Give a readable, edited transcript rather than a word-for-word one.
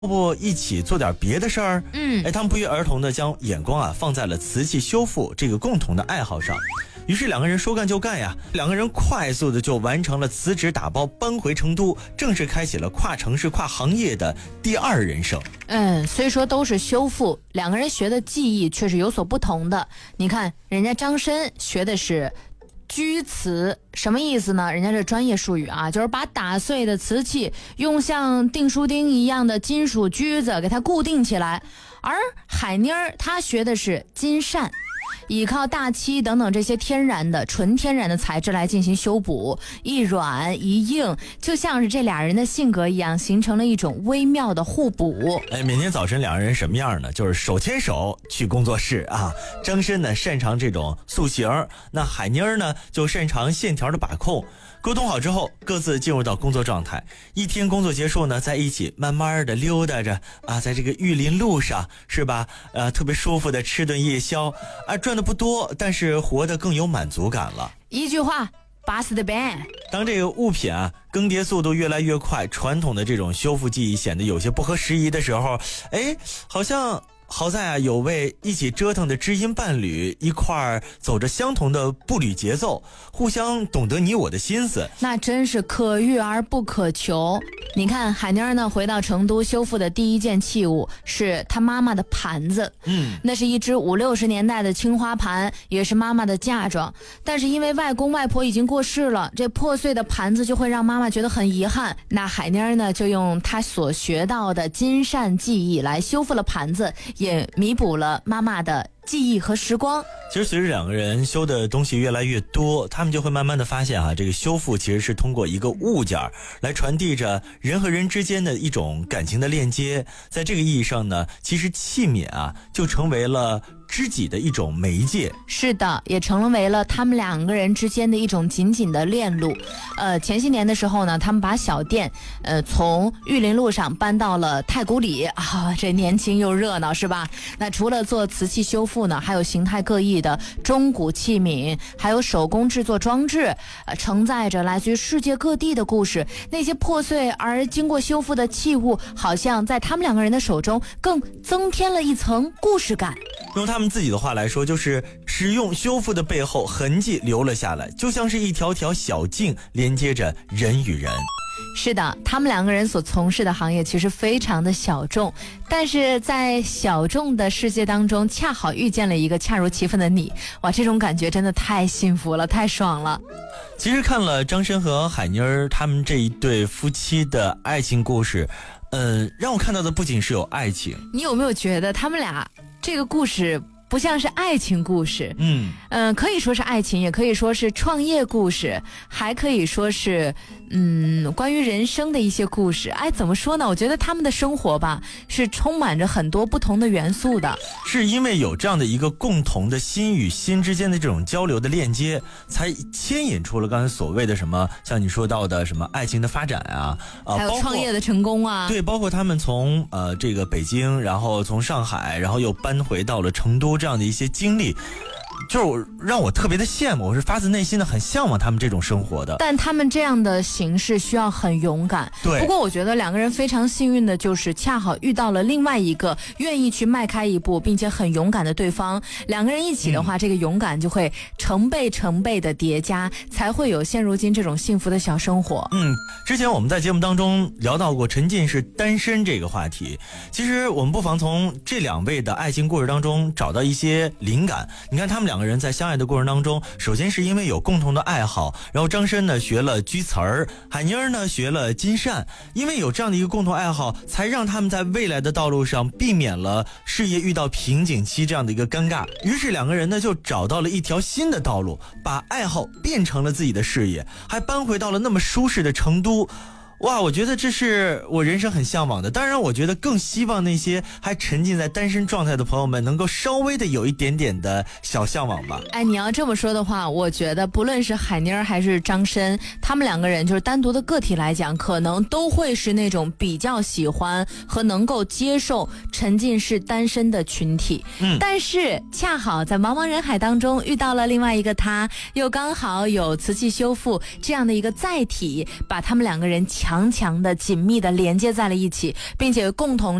不一起做点别的事儿？他们不约而同的将眼光放在了瓷器修复这个共同的爱好上。于是两个人说干就干呀，两个人快速的就完成了辞职打包搬回成都，正式开启了跨城市跨行业的第二人生。 虽说都是修复，两个人学的技艺却是有所不同的。你看人家张申学的是居瓷，什么意思呢？人家这专业术语就是把打碎的瓷器用像订书钉一样的金属锯子给它固定起来。而海妮儿她学的是金扇，依靠大漆等等这些纯天然的材质来进行修补，一软一硬，就像是这俩人的性格一样，形成了一种微妙的互补。 每天早晨两个人什么样呢？就是手牵手去工作室张申呢擅长这种塑形，那海妮儿呢就擅长线条的把控。沟通好之后，各自进入到工作状态。一天工作结束呢，在一起慢慢的溜达着在这个玉林路上，是吧？特别舒服的吃顿夜宵赚的不多，但是活得更有满足感了。 一句话，巴适的板。 当这个物品更迭速度越来越快，传统的这种修复技艺显得有些不合时宜的时候，好在有位一起折腾的知音伴侣，一块儿走着相同的步履节奏，互相懂得你我的心思， 那真是可遇而不可求。你看海妮儿呢回到成都修复的第一件器物是她妈妈的盘子，那是一只50-60年代的青花盘，也是妈妈的嫁妆。但是因为外公外婆已经过世了，这破碎的盘子就会让妈妈觉得很遗憾。那海妮儿呢就用她所学到的金扇技艺来修复了盘子，也弥补了妈妈的记忆和时光。 其实随着两个人修的东西越来越多，他们就会慢慢的发现这个修复其实是通过一个物件来传递着人和人之间的一种感情的链接。在这个意义上呢，其实器皿就成为了知己的一种媒介。 是的，也成为了他们两个人之间的一种紧紧的链路。前些年的时候呢，他们把小店从玉林路上搬到了太古里这年轻又热闹是吧？那除了做瓷器修复呢，还有形态各异的中古器皿，还有手工制作装置，承载着来自于世界各地的故事。那些破碎而经过修复的器物，好像在他们两个人的手中更增添了一层故事感。 用他们自己的话来说，就是使用修复的背后痕迹留了下来，就像是一条条小径连接着人与人。 是的，他们两个人所从事的行业其实非常的小众，但是在小众的世界当中恰好遇见了一个恰如其分的你。哇，这种感觉真的太幸福了，太爽了。 其实看了张申和海妮儿他们这一对夫妻的爱情故事，让我看到的不仅是有爱情。 你有没有觉得他们俩这个故事不像是爱情故事？可以说是爱情，也可以说是创业故事，还可以说是关于人生的一些故事。怎么说呢？我觉得他们的生活吧，是充满着很多不同的元素的。 是因为有这样的一个共同的心与心之间的这种交流的链接，才牵引出了刚才所谓的什么，像你说到的什么爱情的发展还有创业的成功对，包括他们从这个北京，然后从上海，然后又搬回到了成都，这样的一些经历，就是让我特别的羡慕，我是发自内心的很向往他们这种生活的。 但他们这样的形式需要很勇敢。 对， 不过我觉得两个人非常幸运的就是恰好遇到了另外一个愿意去迈开一步并且很勇敢的对方。两个人一起的话，这个勇敢就会成倍的叠加，才会有现如今这种幸福的小生活。 之前我们在节目当中聊到过沉浸式单身这个话题，其实我们不妨从这两位的爱情故事当中找到一些灵感。你看他们两个人在相爱的过程当中，首先是因为有共同的爱好，然后张申呢学了居词儿，海妮儿呢学了金扇，因为有这样的一个共同爱好，才让他们在未来的道路上避免了事业遇到瓶颈期这样的一个尴尬。于是两个人呢就找到了一条新的道路，把爱好变成了自己的事业，还搬回到了那么舒适的成都。哇，我觉得这是我人生很向往的。当然我觉得更希望那些还沉浸在单身状态的朋友们能够稍微的有一点点的小向往吧。 你要这么说的话，我觉得不论是海妮儿还是张申，他们两个人就是单独的个体来讲，可能都会是那种比较喜欢和能够接受沉浸式单身的群体。但是恰好在茫茫人海当中遇到了另外一个他，又刚好有瓷器修复这样的一个载体，把他们两个人强强的紧密的连接在了一起，并且共同